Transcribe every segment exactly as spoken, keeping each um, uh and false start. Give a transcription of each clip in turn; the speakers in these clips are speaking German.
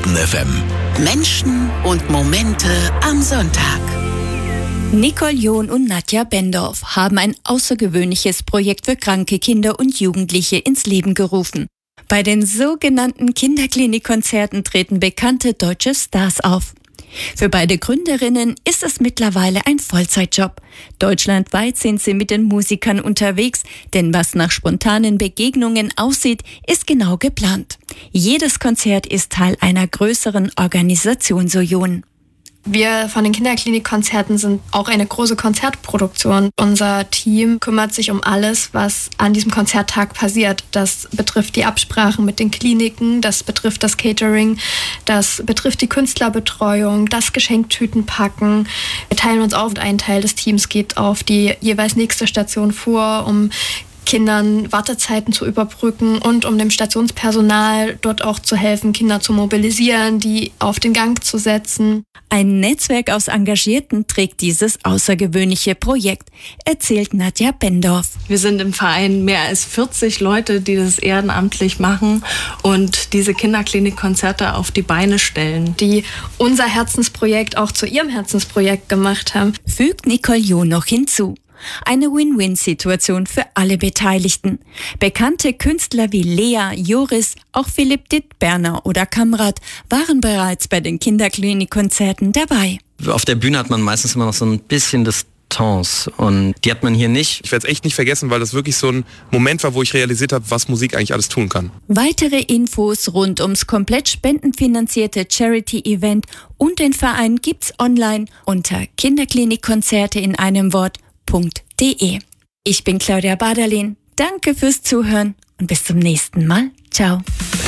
Baden F M. Menschen und Momente am Sonntag. Nicole John und Nadja Bendorf haben ein außergewöhnliches Projekt für kranke Kinder und Jugendliche ins Leben gerufen. Bei den sogenannten Kinderklinikkonzerten treten bekannte deutsche Stars auf. Für beide Gründerinnen ist es mittlerweile ein Vollzeitjob. Deutschlandweit sind sie mit den Musikern unterwegs, denn was nach spontanen Begegnungen aussieht, ist genau geplant. Jedes Konzert ist Teil einer größeren Organisation, so John. Wir von den Kinderklinikkonzerten sind auch eine große Konzertproduktion. Unser Team kümmert sich um alles, was an diesem Konzerttag passiert. Das betrifft die Absprachen mit den Kliniken, das betrifft das Catering, das betrifft die Künstlerbetreuung, das Geschenktütenpacken. Wir teilen uns auf und ein Teil des Teams geht auf die jeweils nächste Station vor, um Kindern Wartezeiten zu überbrücken und um dem Stationspersonal dort auch zu helfen, Kinder zu mobilisieren, die auf den Gang zu setzen. Ein Netzwerk aus Engagierten trägt dieses außergewöhnliche Projekt, erzählt Nadja Bendorf. Wir sind im Verein mehr als vierzig Leute, die das ehrenamtlich machen und diese Kinderklinikkonzerte auf die Beine stellen. Die unser Herzensprojekt auch zu ihrem Herzensprojekt gemacht haben. Fügt Nicole John noch hinzu. Eine Win-Win-Situation für alle Beteiligten. Bekannte Künstler wie Lea, Joris, auch Philipp Dittberner oder Kamrat waren bereits bei den Kinderklinikkonzerten dabei. Auf der Bühne hat man meistens immer noch so ein bisschen Distanz und die hat man hier nicht. Ich werde es echt nicht vergessen, weil das wirklich so ein Moment war, wo ich realisiert habe, was Musik eigentlich alles tun kann. Weitere Infos rund ums komplett spendenfinanzierte Charity-Event und den Verein gibt's online unter Kinderklinikkonzerte in einem Wort. .de. Ich bin Claudia Baderlin. Danke fürs Zuhören und bis zum nächsten Mal. Ciao.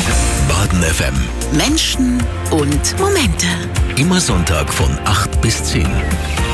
Baden F M. Menschen und Momente. Immer Sonntag von acht bis zehn.